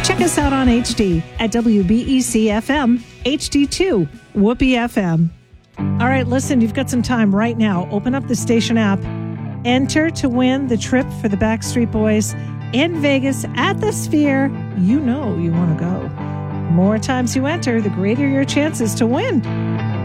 Check us out on HD at WBEC FM, HD2, Whoopee FM. All right, listen, you've got some time right now. Open up the station app. Enter to win the trip for the Backstreet Boys in Vegas at the Sphere. You know you want to go. The more times you enter, the greater your chances to win.